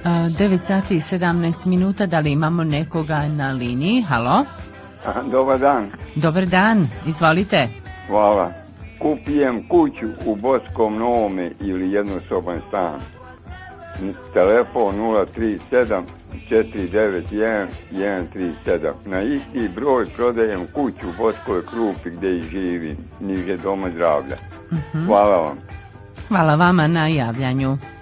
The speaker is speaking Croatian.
9 sati i 17 minuta, da li imamo nekoga na liniji? Halo? Dobar dan. Dobar dan, izvolite. Hvala. Kupujem kuću u Borskom Novome ili jednosoban stan. Telefon 037 491 137. Na isti broj prodajem kuću u Borskoj Krupi gdje i živim, niže Doma zdravlja. Hvala vam. Hvala vama na javljanju.